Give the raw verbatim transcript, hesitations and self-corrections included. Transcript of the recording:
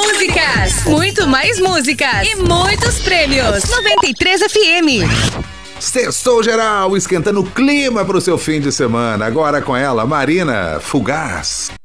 músicas, muito mais músicas e muitos prêmios. noventa e três F M. Sextou geral, esquentando o clima pro seu fim de semana. Agora com ela, Marina Fugaz.